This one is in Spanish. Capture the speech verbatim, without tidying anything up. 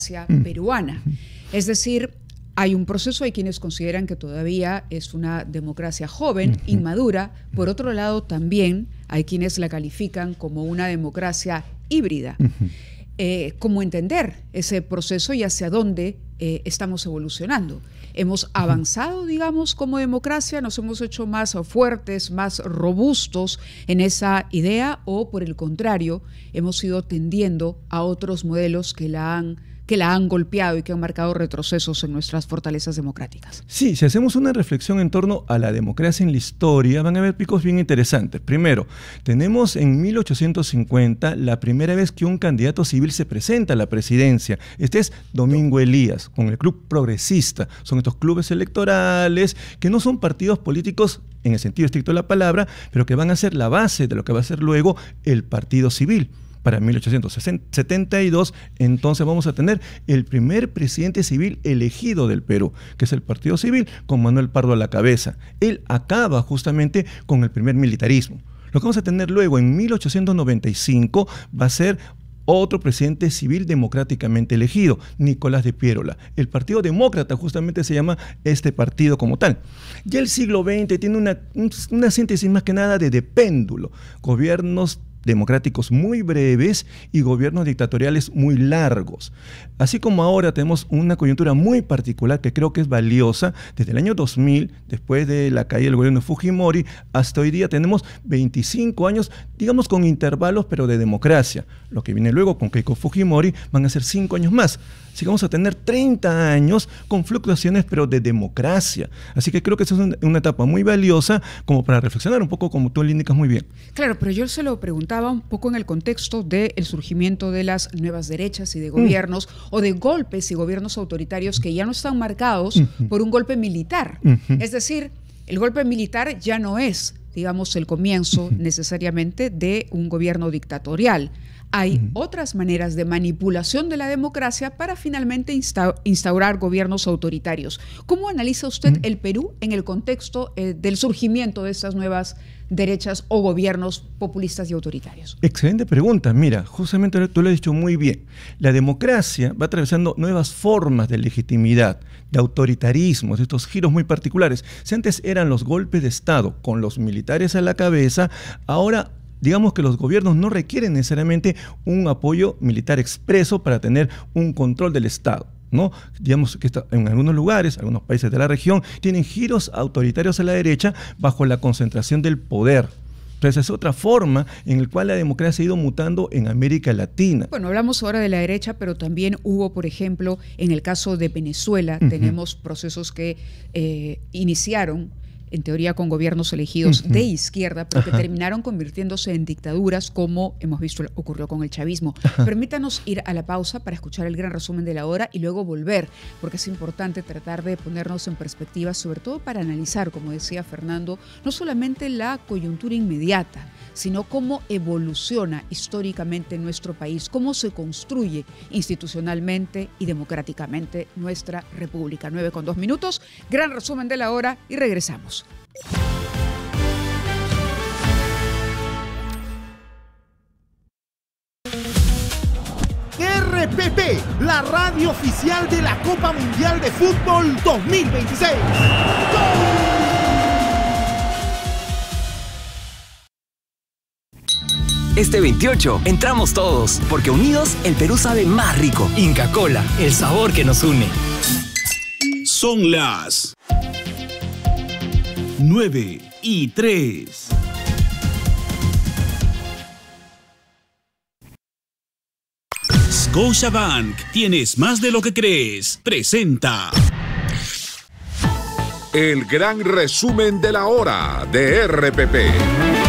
democracia peruana. Es decir, hay un proceso, hay quienes consideran que todavía es una democracia joven, uh-huh. inmadura. Por otro lado, también hay quienes la califican como una democracia híbrida. Uh-huh. eh, ¿Cómo entender ese proceso y hacia dónde eh, estamos evolucionando? ¿Hemos avanzado, digamos, como democracia? ¿Nos hemos hecho más fuertes, más robustos en esa idea? ¿O, por el contrario, hemos ido tendiendo a otros modelos que la han que la han golpeado y que han marcado retrocesos en nuestras fortalezas democráticas? Sí, si hacemos una reflexión en torno a la democracia en la historia, van a haber picos bien interesantes. Primero, tenemos en mil ochocientos cincuenta la primera vez que un candidato civil se presenta a la presidencia. Este es Domingo Elías, con el Club Progresista. Son estos clubes electorales que no son partidos políticos en el sentido estricto de la palabra, pero que van a ser la base de lo que va a ser luego el Partido Civil. Para mil ochocientos setenta y dos, entonces vamos a tener el primer presidente civil elegido del Perú, que es el Partido Civil, con Manuel Pardo a la cabeza. Él acaba justamente con el primer militarismo. Lo que vamos a tener luego en mil ochocientos noventa y cinco va a ser otro presidente civil democráticamente elegido, Nicolás de Piérola. El Partido Demócrata justamente se llama este partido como tal. Ya el siglo veinte tiene una, una síntesis más que nada de, de péndulo. Gobiernos democráticos muy breves y gobiernos dictatoriales muy largos. Así como ahora tenemos una coyuntura muy particular que creo que es valiosa, desde el año dos mil, después de la caída del gobierno de Fujimori, hasta hoy día tenemos veinticinco años, digamos con intervalos, pero de democracia. Lo que viene luego con Keiko Fujimori van a ser cinco años más. Así que vamos a tener treinta años con fluctuaciones, pero de democracia. Así que creo que esa es una, una etapa muy valiosa como para reflexionar un poco, como tú le indicas muy bien. Claro, pero yo se lo preguntaba un poco en el contexto del surgimiento de las nuevas derechas y de gobiernos, mm. o de golpes y gobiernos autoritarios que ya no están marcados uh-huh. por un golpe militar. Uh-huh. Es decir, el golpe militar ya no es, digamos, el comienzo uh-huh. necesariamente de un gobierno dictatorial. Hay uh-huh. otras maneras de manipulación de la democracia para finalmente insta instaurar gobiernos autoritarios. ¿Cómo analiza usted uh-huh. el Perú en el contexto eh, del surgimiento de estas nuevas derechas o gobiernos populistas y autoritarios? Excelente pregunta. Mira, justamente tú lo has dicho muy bien. La democracia va atravesando nuevas formas de legitimidad, de autoritarismos, de estos giros muy particulares. Si antes eran los golpes de Estado con los militares a la cabeza, ahora digamos que los gobiernos no requieren necesariamente un apoyo militar expreso para tener un control del Estado, ¿no? Digamos que está, en algunos lugares, algunos países de la región, tienen giros autoritarios a la derecha bajo la concentración del poder. Entonces es otra forma en la cual la democracia ha ido mutando en América Latina. Bueno, hablamos ahora de la derecha, pero también hubo, por ejemplo, en el caso de Venezuela, uh-huh. tenemos procesos que eh, iniciaron en teoría con gobiernos elegidos uh-huh. de izquierda, pero Ajá. que terminaron convirtiéndose en dictaduras, como hemos visto ocurrió con el chavismo. Ajá. Permítanos ir a la pausa para escuchar el gran resumen de la hora y luego volver, porque es importante tratar de ponernos en perspectiva, sobre todo para analizar, como decía Fernando, no solamente la coyuntura inmediata, sino cómo evoluciona históricamente nuestro país, cómo se construye institucionalmente y democráticamente nuestra república. nueve con dos minutos, gran resumen de la hora y regresamos. R P P, la radio oficial de la Copa Mundial de Fútbol dos mil veintiséis. ¡Gol! Este veintiocho entramos todos, porque unidos el Perú sabe más rico. Inca Kola, el sabor que nos une. Son las nueve y tres. Scotiabank, tienes más de lo que crees. Presenta el gran resumen de la hora de R P P.